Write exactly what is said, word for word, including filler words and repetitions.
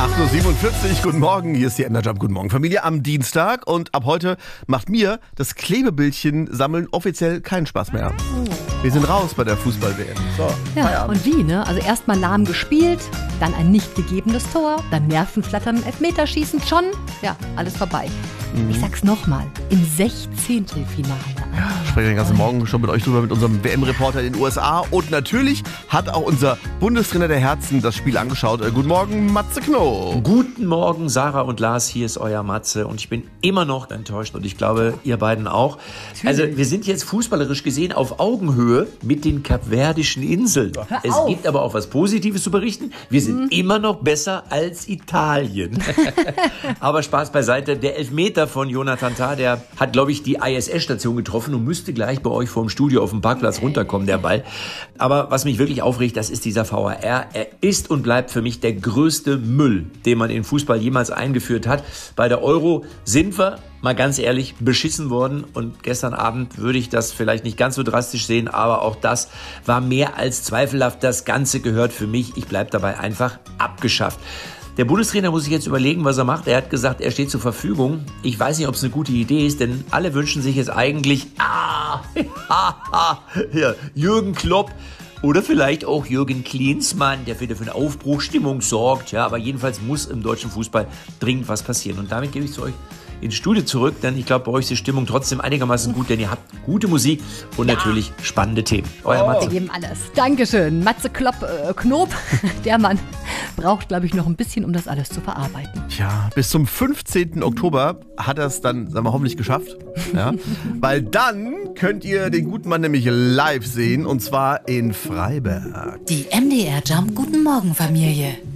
acht Uhr siebenundvierzig, guten Morgen, hier ist die Energy Jump, guten Morgen Familie am Dienstag und ab heute macht mir das Klebebildchen sammeln offiziell keinen Spaß mehr. Wir sind raus bei der Fußball-W M. So, ja, Feierabend. Und wie, ne? Also erstmal lahm gespielt, dann ein nicht gegebenes Tor, dann Nervenflattern im Elfmeterschießen, schon, ja, alles vorbei. Mhm. Ich sag's nochmal, im Sechzehntelfinale. Ja, ich spreche den ganzen Morgen schon mit euch drüber, mit unserem W M-Reporter in den U S A. Und natürlich hat auch unser Bundestrainer der Herzen das Spiel angeschaut. Äh, guten Morgen, Matze Knob. Guten Morgen, Sarah und Lars. Hier ist euer Matze. Und ich bin immer noch enttäuscht. Und ich glaube, ihr beiden auch. Also, wir sind jetzt fußballerisch gesehen auf Augenhöhe mit den Kapverdischen Inseln. Es gibt aber auch was Positives zu berichten. Wir sind mhm. immer noch besser als Italien. Aber Spaß beiseite. Der Elfmeter von Jonathan Tah, der hat, glaube ich, die I S S-Station getroffen und müsste gleich bei euch vor dem Studio auf dem Parkplatz runterkommen, der Ball. Aber was mich wirklich aufregt, das ist dieser V A R. Er ist und bleibt für mich der größte Müll, den man in Fußball jemals eingeführt hat. Bei der Euro sind wir, mal ganz ehrlich, beschissen worden. Und gestern Abend würde ich das vielleicht nicht ganz so drastisch sehen, aber auch das war mehr als zweifelhaft. Das Ganze gehört für mich, ich bleibe dabei, einfach abgeschafft. Der Bundestrainer muss sich jetzt überlegen, was er macht. Er hat gesagt, er steht zur Verfügung. Ich weiß nicht, ob es eine gute Idee ist, denn alle wünschen sich jetzt eigentlich, ah, ja, Jürgen Klopp oder vielleicht auch Jürgen Klinsmann, der wieder für eine Aufbruchstimmung sorgt. Ja, aber jedenfalls muss im deutschen Fußball dringend was passieren. Und damit gebe ich zu euch ins Studio zurück, denn ich glaube, bei euch ist die Stimmung trotzdem einigermaßen gut, denn ihr habt gute Musik und ja. natürlich spannende Themen. Euer oh. Matze. Wir geben alles. Dankeschön. Matze Klopp, äh, Knob, der Mann braucht, glaube ich, noch ein bisschen, um das alles zu verarbeiten. Ja, bis zum fünfzehnten Oktober hat er es dann, sagen wir, hoffentlich geschafft. Ja? Weil dann könnt ihr den guten Mann nämlich live sehen, und zwar in Freiberg. Die M D R Jump Guten Morgen Familie.